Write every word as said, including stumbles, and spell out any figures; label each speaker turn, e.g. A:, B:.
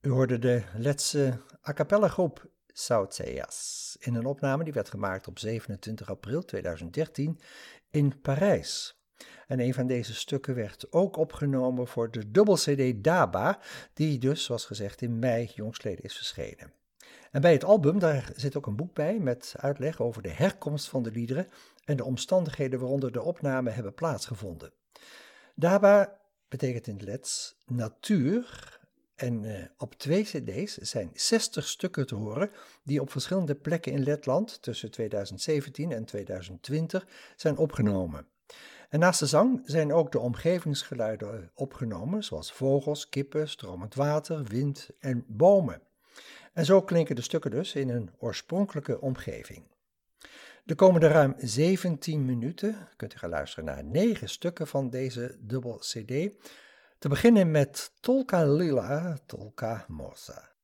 A: U hoorde de Letse a cappella groep Sauceas in een opname die werd gemaakt op zevenentwintig april tweeduizend dertien in Parijs. En een van deze stukken werd ook opgenomen voor de dubbel-cd Daba, die dus, zoals gezegd, in mei jongstleden is verschenen. En bij het album, daar zit ook een boek bij met uitleg over de herkomst van de liederen en de omstandigheden waaronder de opnamen hebben plaatsgevonden. Daba betekent in het Lets natuur. En uh, op twee cd's zijn zestig stukken te horen die op verschillende plekken in Letland tussen tweeduizend zeventien en tweeduizend twintig zijn opgenomen. En naast de zang zijn ook de omgevingsgeluiden opgenomen, zoals vogels, kippen, stromend water, wind en bomen. En zo klinken de stukken dus in een oorspronkelijke omgeving. De komende ruim zeventien minuten kunt u gaan luisteren naar negen stukken van deze dubbel cd. Te beginnen met Tolka Lila, Tolka Mosa.